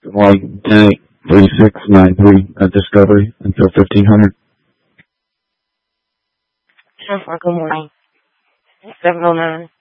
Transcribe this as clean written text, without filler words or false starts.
Good morning. 10-8-3693 at Discovery until 1500. 10-4, good morning. 709.